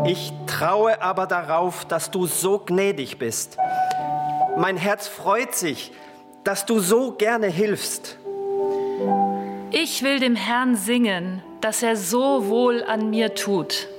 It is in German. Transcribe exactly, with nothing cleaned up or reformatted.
Ich traue aber darauf, dass du so gnädig bist. Mein Herz freut sich, dass du so gerne hilfst. Ich will dem Herrn singen, dass er so wohl an mir tut.